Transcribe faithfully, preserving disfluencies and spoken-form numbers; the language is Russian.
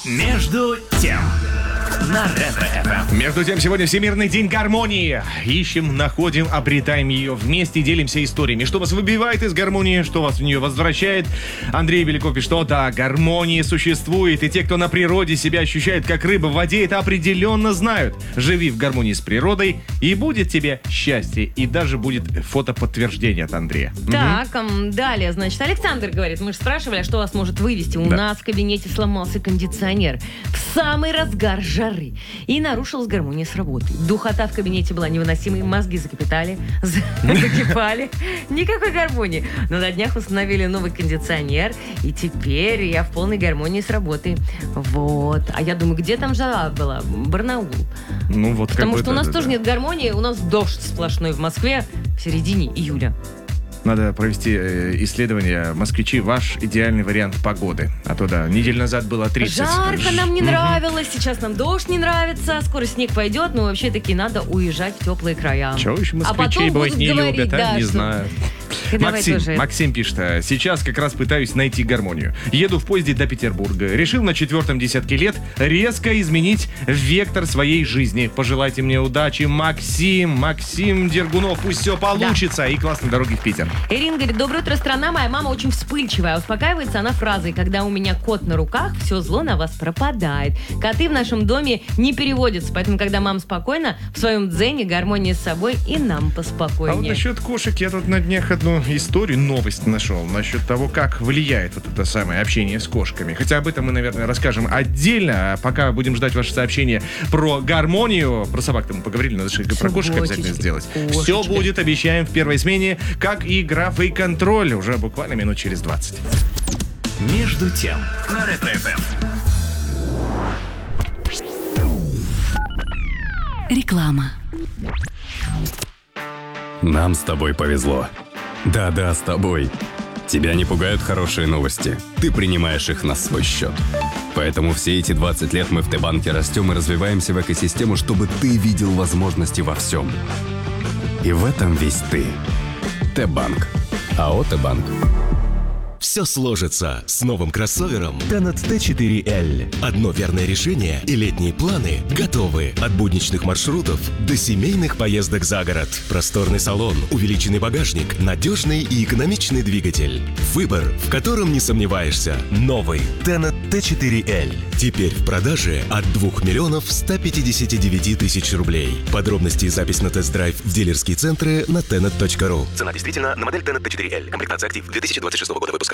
Между тем на Ретро-эф эм. Между тем, сегодня Всемирный день гармонии. Ищем, находим, обретаем ее вместе, делимся историями. Что вас выбивает из гармонии, что вас в нее возвращает. Андрей Беляков пишет, что да, гармония существует, и те, кто на природе себя ощущает как рыба в воде, это определенно знают. Живи в гармонии с природой, и будет тебе счастье. И даже будет фотоподтверждение от Андрея. Так, угу. Далее, значит, Александр говорит, мы же спрашивали, а что вас может вывести. У да. нас в кабинете сломался кондиционер в самый разгар жары и нарушилась гармония с работой. Духота в кабинете была невыносимой, мозги закипятали, закипали. Никакой гармонии. Но на днях установили новый кондиционер, и теперь я в полной гармонии с работой. Вот. А я думаю, где там жара была? Барнаул. Ну, вот Потому как что бы, у да, нас да, тоже да. нет гармонии, у нас дождь сплошной в Москве в середине июля. Надо провести э, исследование. Москвичи, ваш идеальный вариант погоды. А то да, неделю назад было тридцать. Жарко нам не Мгм. нравилось, сейчас нам дождь не нравится, скоро снег пойдет, но вообще таки надо уезжать в теплые края. Чего еще А москвичей потом бывает будут не говорить, любят, а? да, Не что- знаю. Давай Максим, тоже. Максим пишет, а, сейчас как раз пытаюсь найти гармонию. Еду в поезде до Петербурга. Решил на четвертом десятке лет резко изменить вектор своей жизни. Пожелайте мне удачи, Максим, Максим Дергунов. Пусть все получится. И классной дороги в Питер. Ирина говорит, доброе утро, страна. Моя мама очень вспыльчивая. Успокаивается она фразой, когда у меня кот на руках, все зло на вас пропадает. Коты в нашем доме не переводятся, поэтому, когда мама спокойна, в своем дзене гармония с собой, и нам А вот поспокойнее. насчет кошек я тут на днях одну историю, новость нашел насчет того, как влияет вот это самое общение с кошками. Хотя об этом мы, наверное, расскажем отдельно. А пока будем ждать ваши сообщения про гармонию. Про собак-то мы поговорили, надо же про кошек обязательно Собачечки, сделать. кошечки. Все будет, обещаем, в первой смене, как и граф и контроль. Уже буквально минут через двадцать. Между тем на Ретро-эф эм. Реклама. Нам с тобой повезло. Да-да, с тобой. Тебя не пугают хорошие новости. Ты принимаешь их на свой счет. Поэтому все эти двадцать лет мы в Т-банке растем и развиваемся в экосистему, чтобы ты видел возможности во всем. И в этом весь ты. Т-банк. АО Т-банк. Все сложится с новым кроссовером Tenet Т четыре Л. Одно верное решение, и летние планы готовы. От будничных маршрутов до семейных поездок за город. Просторный салон, увеличенный багажник, надежный и экономичный двигатель. Выбор, в котором не сомневаешься. Новый Tenet Т четыре Л. Теперь в продаже от двух миллионов ста пятидесяти девяти тысяч рублей. Подробности и запись на тест-драйв в дилерские центры на tenet точка ру. Цена действительно на модель Tenet Т четыре Л. Комплектация актив две тысячи двадцать шестого года выпуска.